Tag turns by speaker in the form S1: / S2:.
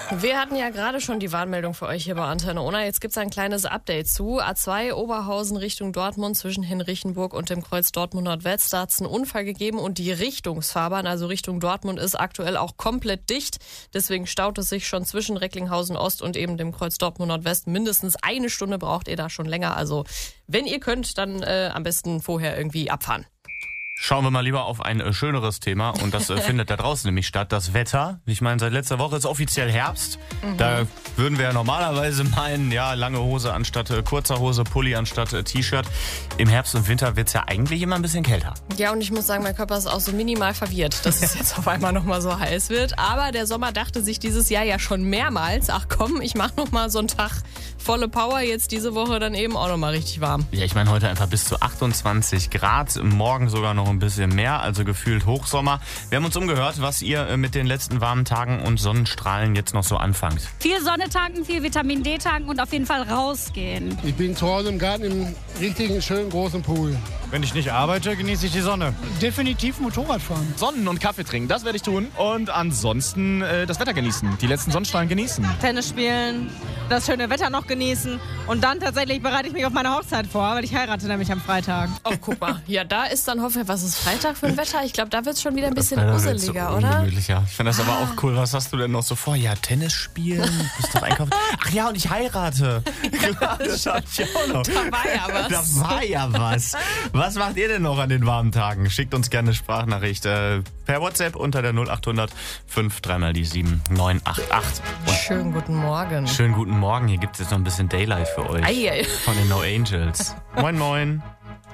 S1: Wir hatten ja gerade schon die Warnmeldung für euch hier bei Antenne Unna. Jetzt gibt es ein kleines Update zu A2 Oberhausen Richtung Dortmund zwischen Hinrichenburg und dem Kreuz Dortmund Nordwest. Da hat es einen Unfall gegeben und die Richtungsfahrbahn, also Richtung Dortmund, ist aktuell auch komplett dicht. Deswegen staut es sich schon zwischen Recklinghausen Ost und eben dem Kreuz Dortmund Nordwest. Mindestens eine Stunde braucht ihr da schon länger. Also wenn ihr könnt, dann am besten vorher irgendwie abfahren.
S2: Schauen wir mal lieber auf ein schöneres Thema und das findet da draußen nämlich statt, das Wetter. Ich meine, seit letzter Woche ist offiziell Herbst. Da würden wir ja normalerweise meinen, ja, lange Hose anstatt kurzer Hose, Pulli anstatt T-Shirt. Im Herbst und Winter wird's ja eigentlich immer ein bisschen kälter.
S1: Ja, und ich muss sagen, mein Körper ist auch so minimal verwirrt, dass es jetzt auf einmal nochmal so heiß wird. Aber der Sommer dachte sich dieses Jahr ja schon mehrmals, ach komm, ich mach nochmal so einen Tag volle Power, jetzt diese Woche dann eben auch nochmal richtig warm.
S2: Ja, ich meine, heute einfach bis zu 28 Grad, morgen sogar noch ein bisschen mehr, also gefühlt Hochsommer. Wir haben uns umgehört, was ihr mit den letzten warmen Tagen und Sonnenstrahlen jetzt noch so anfangt.
S3: Viel Sonne tanken, viel Vitamin D tanken und auf jeden Fall rausgehen.
S4: Ich bin zu Hause im Garten im richtigen, schönen, großen Pool.
S5: Wenn ich nicht arbeite, genieße ich die Sonne.
S6: Definitiv Motorrad fahren.
S7: Sonnen- und Kaffee trinken, das werde ich tun. Und ansonsten das Wetter genießen, die letzten Sonnenstrahlen genießen.
S8: Tennis spielen, das schöne Wetter noch genießen. Und dann tatsächlich bereite ich mich auf meine Hochzeit vor, weil ich heirate nämlich am Freitag.
S1: Oh, guck mal. Ja, da ist dann hoffentlich, was ist Freitag für ein Wetter? Ich glaube, da wird es schon wieder ein bisschen useliger,
S2: so
S1: oder?
S2: Ja. Ich finde das aber auch cool. Was hast du denn noch so vor? Ja, Tennis spielen, bist doch einkaufen. Ach ja, und ich heirate. Klar, das hab ich auch noch.
S1: Da war ja was.
S2: Da war ja was. Was macht ihr denn noch an den warmen Tagen? Schickt uns gerne eine Sprachnachricht per WhatsApp unter der 0800 53 988.
S1: Schönen guten Morgen.
S2: Schönen guten Morgen. Hier gibt es jetzt noch ein bisschen Daylight für euch.
S1: Ei.
S2: Von den No Angels. Moin, moin.